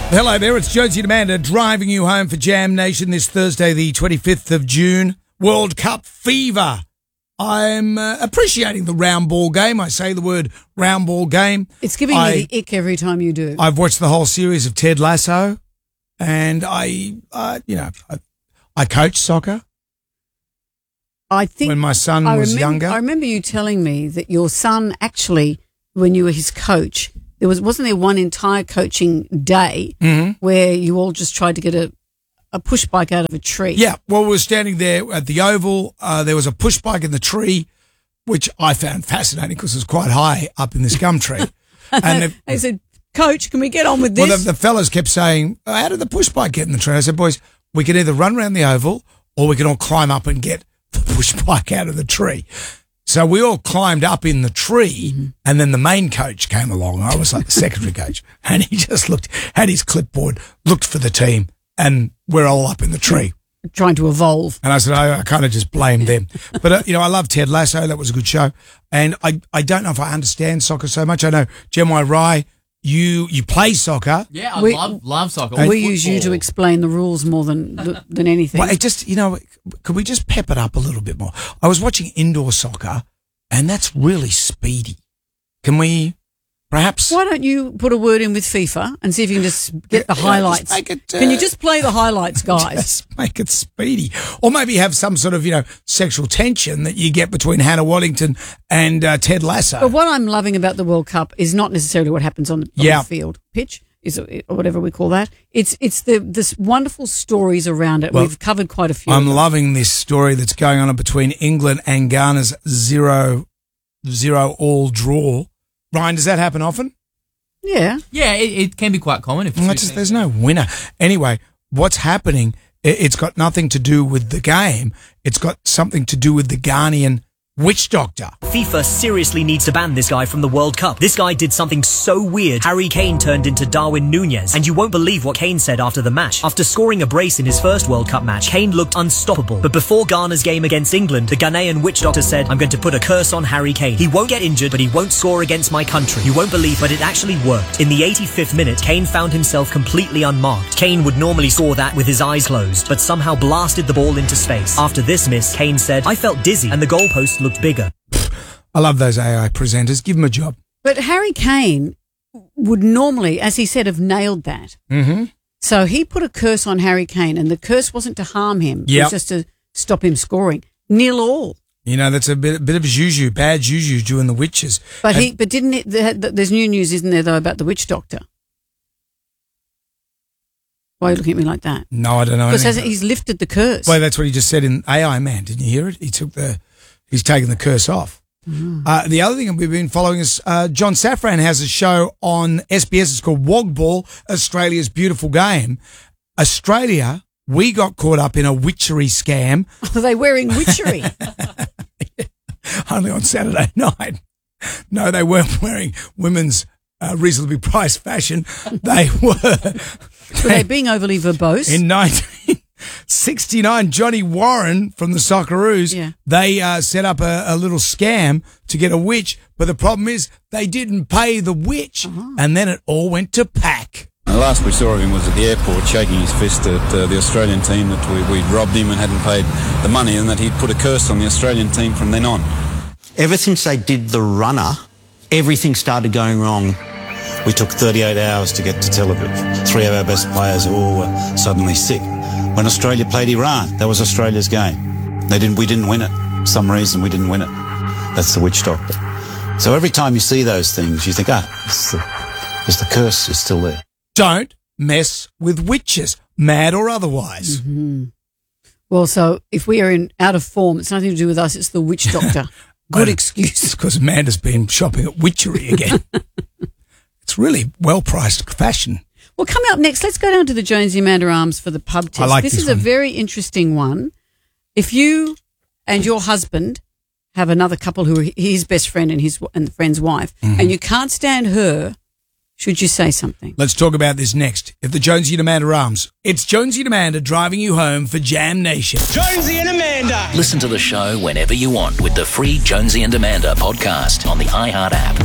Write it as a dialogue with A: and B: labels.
A: Hello there, it's Jonesy and Amanda driving you home for Jam Nation this Thursday, the 25th of June. World Cup fever. I'm appreciating the round ball game. I say the word round ball game.
B: It's giving me the ick every time you do.
A: I've watched the whole series of Ted Lasso, and I coach soccer.
B: I think
A: when my son was younger.
B: I remember you telling me that your son actually, when you were his coach, wasn't there one entire coaching day where you all just tried to get a push bike out of a tree? Yeah, well, we were standing there at the Oval. There was a push bike in the tree, which I found fascinating because it was quite high up in this gum tree. And they said, "Coach, can we get on with this?"
A: Well, the fellas kept saying, "How did the push bike get in the tree?" I said, "Boys, we can either run around the Oval or we can all climb up and get the push bike out of the tree." So we all climbed up in the tree, and then the main coach came along. I was like the secondary coach, and he just had his clipboard, looked for the team, and we're all up in the tree.
B: Trying to evolve.
A: And I said, I kind of just blamed them. But, I love Ted Lasso. That was a good show. And I don't know if I understand soccer so much. I know, Gemma Rye, you play soccer.
C: Yeah, I love soccer.
B: We use you to explain the rules more than anything.
A: Well, it just, could we just pep it up a little bit more? I was watching indoor soccer, and that's really speedy. Can we perhaps...
B: Why don't you put a word in with FIFA and see if you can just get the highlights? Can you just play the highlights, guys?
A: Just make it speedy. Or maybe have some sort of, sexual tension that you get between Hannah Waddington and Ted Lasso.
B: But what I'm loving about the World Cup is not necessarily what happens on the field, pitch, or whatever we call that. It's this wonderful stories around it. Well, we've covered quite a few.
A: I'm loving this story that's going on between England and Ghana's 0-0 all draw. Ryan, does that happen often?
B: Yeah.
C: Yeah, it can be quite common.
A: There's no winner. Anyway, what's happening, it's got nothing to do with the game. It's got something to do with the Ghanaian witch doctor.
D: FIFA seriously needs to ban this guy from the World Cup. This guy did something so weird. Harry Kane turned into Darwin Núñez, and you won't believe what Kane said after the match. After scoring a brace in his first World Cup match, Kane looked unstoppable. But before Ghana's game against England, the Ghanaian witch doctor said, "I'm going to put a curse on Harry Kane. He won't get injured, but he won't score against my country." You won't believe, but it actually worked. In the 85th minute, Kane found himself completely unmarked. Kane would normally score that with his eyes closed, but somehow blasted the ball into space. After this miss, Kane said, "I felt dizzy, and the goalpost looked bigger."
A: I love those AI presenters. Give them a job.
B: But Harry Kane would normally, as he said, have nailed that.
A: Mm-hmm.
B: So he put a curse on Harry Kane, and the curse wasn't to harm him. It was just to stop him scoring. 0-0.
A: That's a bit of juju, bad juju doing the witches.
B: But didn't it? There's new news, isn't there, though, about the witch doctor? Why are you looking at me like that?
A: No, I don't know.
B: Because he's lifted the curse.
A: Well, that's what he just said in AI Man. Didn't you hear it? He's taken the curse off. The other thing we've been following is John Safran has a show on SBS. It's called Wogball, Australia's Beautiful Game. Australia, we got caught up in a witchery scam.
B: Are they wearing witchery?
A: Only on Saturday night. No, they weren't wearing women's reasonably priced fashion. They were.
B: Were they being overly verbose?
A: In 1969, Johnny Warren from the Socceroos, they set up a little scam to get a witch, but the problem is they didn't pay the witch, and then it all went to pack.
E: The last we saw of him was at the airport shaking his fist at the Australian team that we'd robbed him and hadn't paid the money, and that he'd put a curse on the Australian team from then on.
F: Ever since they did the runner, everything started going wrong. We took 38 hours to get to Tel Aviv. 3 of our best players all were suddenly sick. When Australia played Iran, that was Australia's game. We didn't win it. For some reason, we didn't win it. That's the witch doctor. So every time you see those things, you think, the curse is still there.
A: Don't mess with witches, mad or otherwise.
B: Mm-hmm. Well, so if we are out of form, it's nothing to do with us. It's the witch doctor. Good excuse.
A: It's because Amanda's been shopping at witchery again. It's really well-priced fashion.
B: Well, coming up next, let's go down to the Jonesy Amanda Arms for the pub test.
A: I like
B: this is a very interesting one. If you and your husband have another couple who are his best friend and the friend's wife, and you can't stand her, should you say something?
A: Let's talk about this next. At the Jonesy and Amanda Arms, it's Jonesy and Amanda driving you home for Jam Nation.
G: Jonesy and Amanda.
H: Listen to the show whenever you want with the free Jonesy and Amanda podcast on the iHeart app.